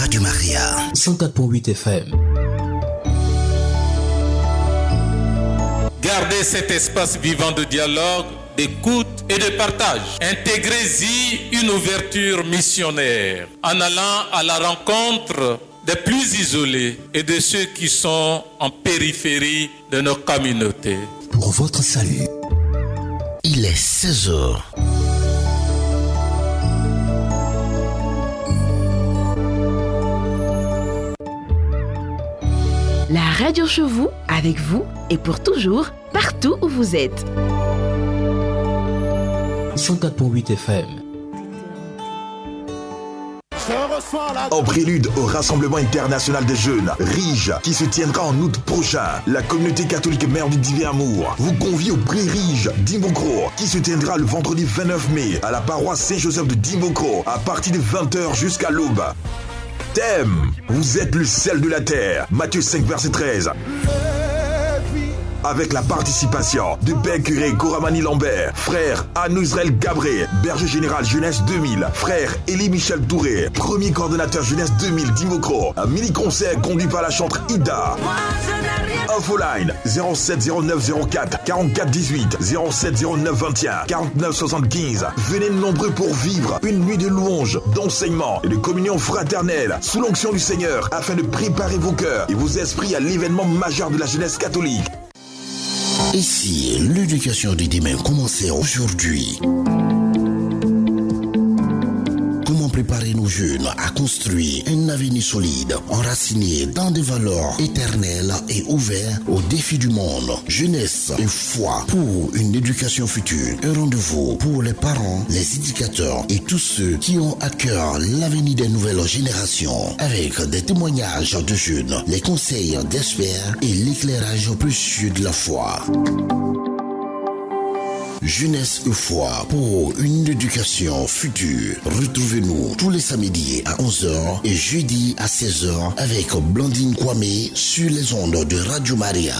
Radio Maria 104.8 FM. Gardez cet espace vivant de dialogue, d'écoute et de partage. Intégrez-y une ouverture missionnaire en allant à la rencontre des plus isolés et de ceux qui sont en périphérie de nos communautés. Pour votre salut, il est 16h. La radio chez vous, avec vous et pour toujours, partout où vous êtes. 104.8 FM. En prélude au Rassemblement international des jeunes, RIGE, qui se tiendra en août prochain, la communauté catholique Mère du Divin Amour vous convie au prix RIGE d'Imokro, qui se tiendra le vendredi 29 mai à la paroisse Saint-Joseph de Dimokro, à partir de 20h jusqu'à l'aube. Thème: vous êtes le sel de la terre. Matthieu 5, verset 13. Avec la participation de Père Curé Koramani Lambert, frère Anne-Israël Gabré, berger général jeunesse 2000, frère Élie Michel Touré, premier coordonnateur jeunesse 2000 d'Imokro, un mini-concert conduit par la chantre Ida. Infoline 07 09 04 44 18 07 09 21 49 75. Venez nombreux pour vivre une nuit de louange, d'enseignement et de communion fraternelle sous l'onction du Seigneur, afin de préparer vos cœurs et vos esprits à l'événement majeur de la jeunesse catholique. Et si l'éducation de demain commençait aujourd'hui? Comment préparer nos jeunes à construire un avenir solide, enraciné dans des valeurs éternelles et ouvert aux défis du monde? Jeunesse et foi pour une éducation future. Un rendez-vous pour les parents, les éducateurs et tous ceux qui ont à cœur l'avenir des nouvelles générations. Avec des témoignages de jeunes, les conseils d'experts et l'éclairage précieux de la foi. Jeunesse et foi pour une éducation future. Retrouvez-nous tous les samedis à 11h et jeudi à 16h avec Blandine Kwame sur les ondes de Radio Maria.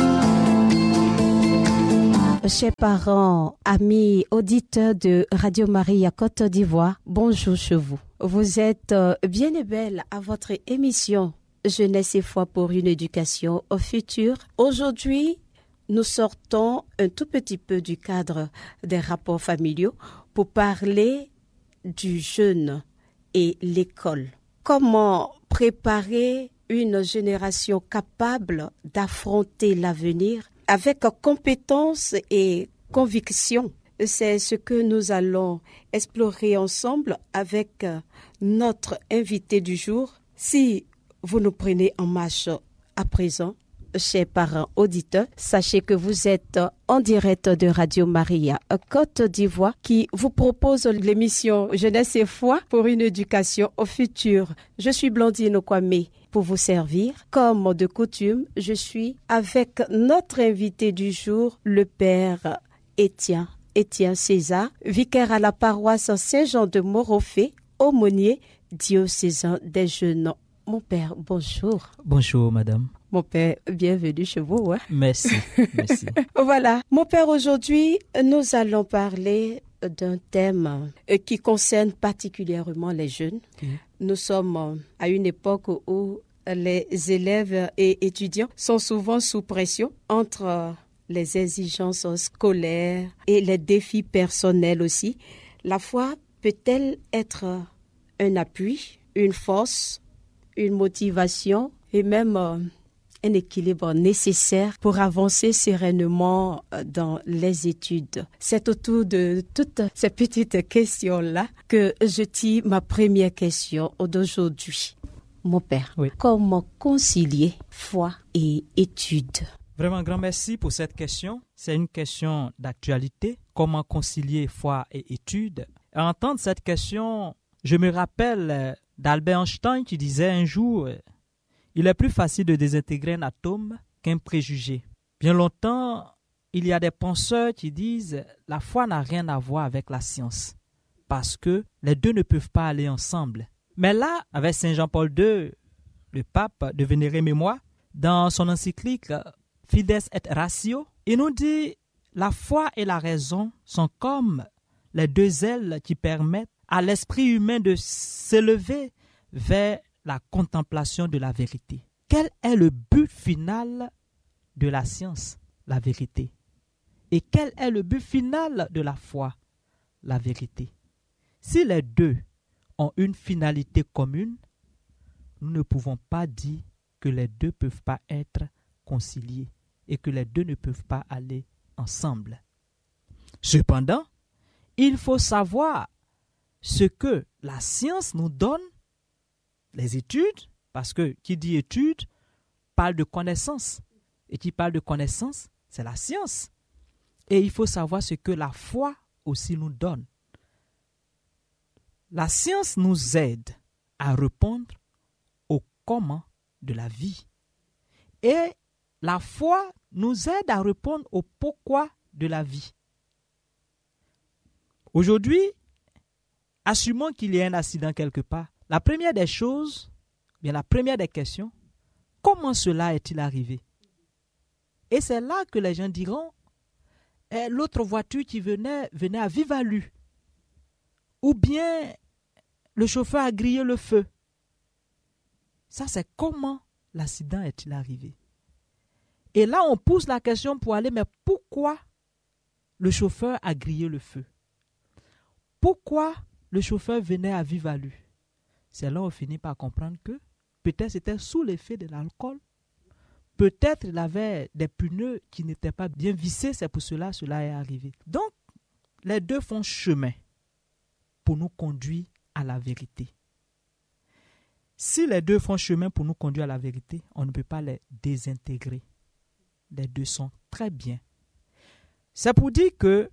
Chers parents, amis, auditeurs de Radio Maria Côte d'Ivoire, bonjour chez vous. Vous êtes bien et belle à votre émission Jeunesse et foi pour une éducation au futur. Aujourd'hui, nous sortons un tout petit peu du cadre des rapports familiaux pour parler du jeune et l'école. Comment préparer une génération capable d'affronter l'avenir avec compétence et conviction? C'est ce que nous allons explorer ensemble avec notre invité du jour. Si vous nous prenez en marche à présent, chers parents auditeurs, sachez que vous êtes en direct de Radio Maria Côte d'Ivoire qui vous propose l'émission Jeunesse et foi pour une éducation au futur. Je suis Blandine Kwame pour vous servir. Comme de coutume, je suis avec notre invité du jour, le père Étienne César, vicaire à la paroisse Saint-Jean de Morofé, aumônier diocésain des jeunes. Mon père, bonjour. Bonjour, madame. Mon père, bienvenue chez vous. Ouais. Merci. Voilà. Mon père, aujourd'hui, nous allons parler d'un thème qui concerne particulièrement les jeunes. Nous sommes à une époque où les élèves et étudiants sont souvent sous pression entre les exigences scolaires et les défis personnels aussi. La foi peut-elle être un appui, une force, une motivation et même un équilibre nécessaire pour avancer sereinement dans les études? C'est autour de toutes ces petites questions-là que je tire ma première question d'aujourd'hui. Mon père, oui. Comment concilier foi et études? Vraiment, grand merci pour cette question. C'est une question d'actualité. Comment concilier foi et études? À entendre cette question, je me rappelle d'Albert Einstein qui disait un jour « Il est plus facile de désintégrer un atome qu'un préjugé ». Bien longtemps, il y a des penseurs qui disent « La foi n'a rien à voir avec la science » parce que les deux ne peuvent pas aller ensemble. Mais là, avec Saint Jean-Paul II, le pape de vénérée mémoire, dans son encyclique « Fides et Ratio », il nous dit « La foi et la raison sont comme les deux ailes qui permettent à l'esprit humain de s'élever vers la contemplation de la vérité. Quel est le but final de la science? La vérité. Et quel est le but final de la foi? La vérité. Si les deux ont une finalité commune, nous ne pouvons pas dire que les deux ne peuvent pas être conciliés et que les deux ne peuvent pas aller ensemble. Cependant, il faut savoir ce que la science nous donne, les études, parce que qui dit étude parle de connaissance. Et qui parle de connaissance, c'est la science. Et il faut savoir ce que la foi aussi nous donne. La science nous aide à répondre au comment de la vie. Et la foi nous aide à répondre au pourquoi de la vie. Aujourd'hui, assumons qu'il y ait un accident quelque part. La première des choses, bien la première des questions, comment cela est-il arrivé? Et c'est là que les gens diront, l'autre voiture qui venait à vive allure. Ou bien, le chauffeur a grillé le feu. Ça, c'est comment l'accident est-il arrivé? Et là, on pousse la question pour aller, mais pourquoi le chauffeur a grillé le feu? Pourquoi le chauffeur venait à vive allure? C'est là qu'on finit par comprendre que peut-être c'était sous l'effet de l'alcool. Peut-être il avait des pneus qui n'étaient pas bien vissés, c'est pour cela que cela est arrivé. Donc, les deux font chemin pour nous conduire à la vérité. Si les deux font chemin pour nous conduire à la vérité, on ne peut pas les désintégrer. Les deux sont très bien. C'est pour dire que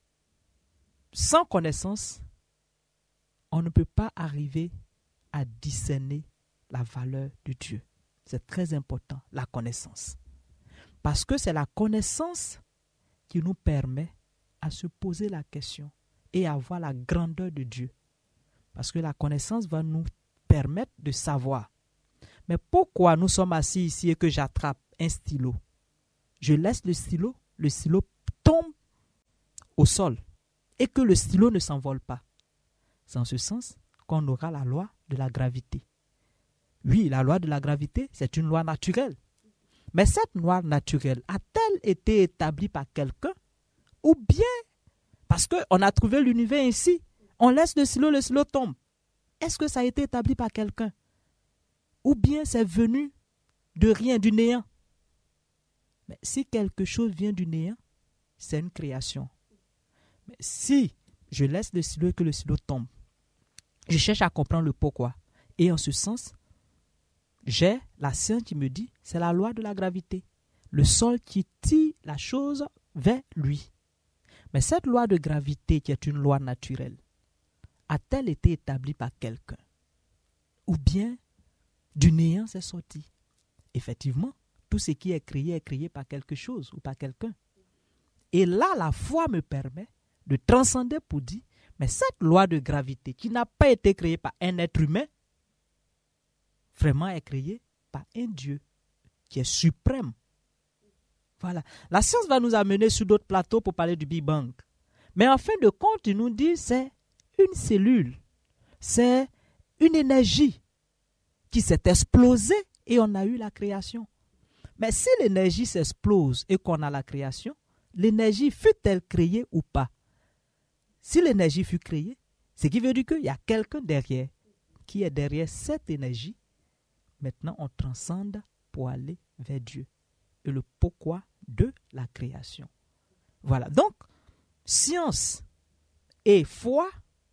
sans connaissance, on ne peut pas arriver à discerner la valeur de Dieu. C'est très important, la connaissance. Parce que c'est la connaissance qui nous permet à se poser la question et à voir la grandeur de Dieu. Parce que la connaissance va nous permettre de savoir. Mais pourquoi nous sommes assis ici et que j'attrape un stylo? Je laisse le stylo tombe au sol et que le stylo ne s'envole pas. C'est en ce sens qu'on aura la loi de la gravité. Oui, la loi de la gravité, c'est une loi naturelle. Mais cette loi naturelle a-t-elle été établie par quelqu'un? Ou bien, parce qu'on a trouvé l'univers ici, on laisse le stylo tombe. Est-ce que ça a été établi par quelqu'un? Ou bien c'est venu de rien, du néant? Mais si quelque chose vient du néant, c'est une création. Mais si je laisse le stylo et que le stylo tombe, je cherche à comprendre le pourquoi. Et en ce sens, j'ai la science qui me dit, c'est la loi de la gravité. Le sol qui tire la chose vers lui. Mais cette loi de gravité qui est une loi naturelle, a-t-elle été établie par quelqu'un? Ou bien, du néant c'est sorti? Effectivement, tout ce qui est créé par quelque chose ou par quelqu'un. Et là, la foi me permet de transcender pour dire, mais cette loi de gravité qui n'a pas été créée par un être humain, vraiment est créée par un Dieu qui est suprême. Voilà. La science va nous amener sur d'autres plateaux pour parler du Big Bang. Mais en fin de compte, il nous dit c'est une cellule, c'est une énergie qui s'est explosée et on a eu la création. Mais si l'énergie s'explose et qu'on a la création, l'énergie fut-elle créée ou pas? Si l'énergie fut créée, ce qui veut dire qu'il y a quelqu'un derrière qui est derrière cette énergie. Maintenant, on transcende pour aller vers Dieu et le pourquoi de la création. Voilà. Donc, science et foi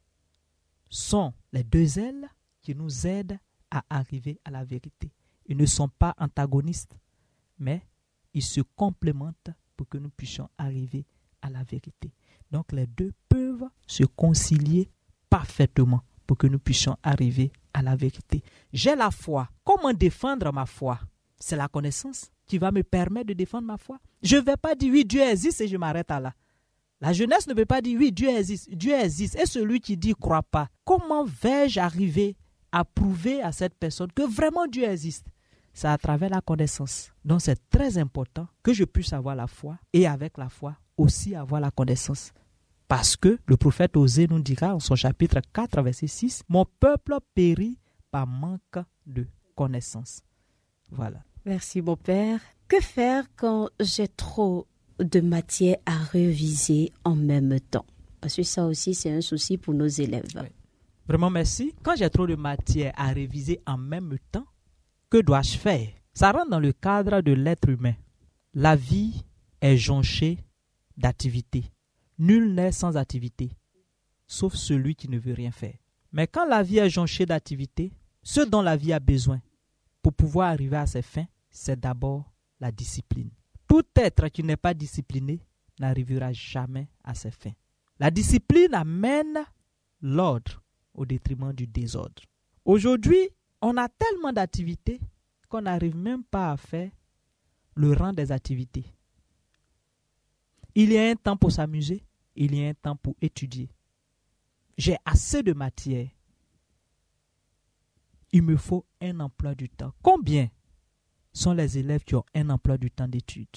sont les deux ailes qui nous aident à arriver à la vérité. Ils ne sont pas antagonistes, mais ils se complémentent pour que nous puissions arriver à la vérité. Donc, les deux peuvent se concilier parfaitement pour que nous puissions arriver à la vérité. J'ai la foi. Comment défendre ma foi? C'est la connaissance qui va me permettre de défendre ma foi. Je ne vais pas dire oui, Dieu existe et je m'arrête à là. La jeunesse ne veut pas dire oui, Dieu existe. Dieu existe. Et celui qui dit croit pas, comment vais-je arriver à prouver à cette personne que vraiment Dieu existe? C'est à travers la connaissance. Donc c'est très important que je puisse avoir la foi et avec la foi aussi avoir la connaissance. Parce que le prophète Osée nous dira en son chapitre 4, verset 6, « Mon peuple périt par manque de connaissances. Voilà. Merci mon père. Que faire quand j'ai trop de matière à réviser en même temps? Parce que ça aussi, c'est un souci pour nos élèves. Oui. Vraiment merci. Quand j'ai trop de matière à réviser en même temps, que dois-je faire? Ça rentre dans le cadre de l'être humain. La vie est jonchée d'activités. Nul n'est sans activité, sauf celui qui ne veut rien faire. Mais quand la vie est jonchée d'activités, ce dont la vie a besoin pour pouvoir arriver à ses fins, c'est d'abord la discipline. Tout être qui n'est pas discipliné n'arrivera jamais à ses fins. La discipline amène l'ordre au détriment du désordre. Aujourd'hui, on a tellement d'activités qu'on n'arrive même pas à faire le rang des activités. Il y a un temps pour s'amuser, il y a un temps pour étudier. J'ai assez de matière. Il me faut un emploi du temps. Combien sont les élèves qui ont un emploi du temps d'études?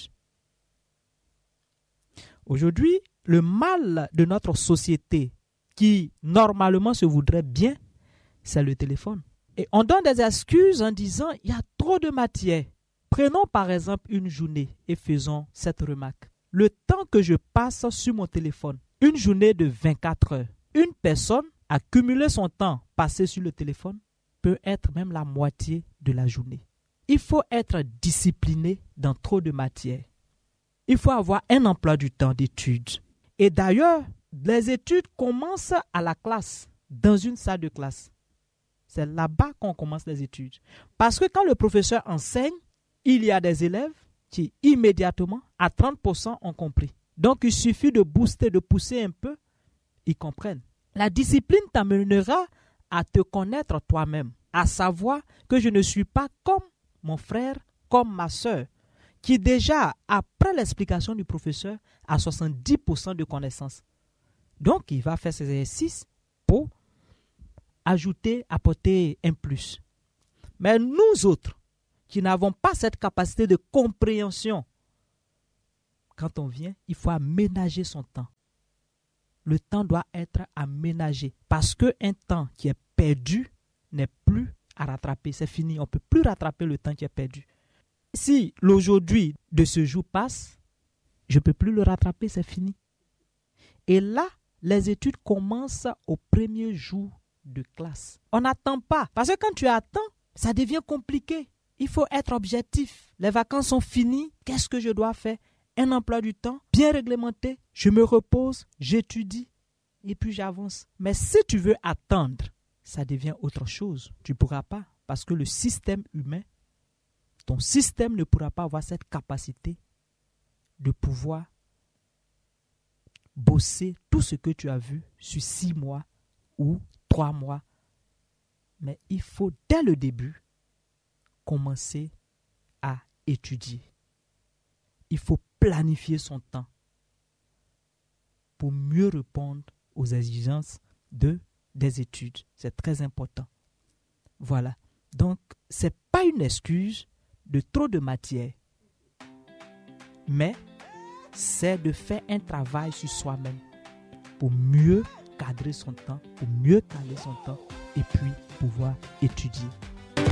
Aujourd'hui, le mal de notre société, qui normalement se voudrait bien, c'est le téléphone. Et on donne des excuses en disant il y a trop de matière. Prenons par exemple une journée et faisons cette remarque. Le temps que je passe sur mon téléphone, une journée de 24 heures, une personne a cumulé son temps passé sur le téléphone peut être même la moitié de la journée. Il faut être discipliné dans trop de matière. Il faut avoir un emploi du temps d'études. Et d'ailleurs, les études commencent à la classe, dans une salle de classe. C'est là-bas qu'on commence les études. Parce que quand le professeur enseigne, il y a des élèves qui immédiatement, à 30%, ont compris. Donc, il suffit de booster, de pousser un peu, ils comprennent. La discipline t'amènera à te connaître toi-même, à savoir que je ne suis pas comme mon frère, comme ma soeur, qui déjà, après l'explication du professeur, a 70% de connaissances. Donc, il va faire ses exercices pour ajouter, apporter un plus. Mais nous autres, qui n'avons pas cette capacité de compréhension, quand on vient, il faut aménager son temps. Le temps doit être aménagé parce qu'un temps qui est perdu n'est plus à rattraper. C'est fini, on ne peut plus rattraper le temps qui est perdu. Si l'aujourd'hui de ce jour passe, je ne peux plus le rattraper, c'est fini. Et là, les études commencent au premier jour de classe. On n'attend pas. Parce que quand tu attends, ça devient compliqué. Il faut être objectif. Les vacances sont finies. Qu'est-ce que je dois faire? Un emploi du temps bien réglementé. Je me repose, j'étudie et puis j'avance. Mais si tu veux attendre, ça devient autre chose. Tu ne pourras pas. Parce que le système humain, ton système ne pourra pas avoir cette capacité de pouvoir bosser tout ce que tu as vu sur 6 mois ou 3 mois. Mais il faut dès le début commencer à étudier. Il faut planifier son temps pour mieux répondre aux exigences des études. C'est très important. Voilà. Donc, ce n'est pas une excuse de trop de matière, mais c'est de faire un travail sur soi-même pour mieux cadrer son temps, pour mieux caler son temps et puis pouvoir étudier.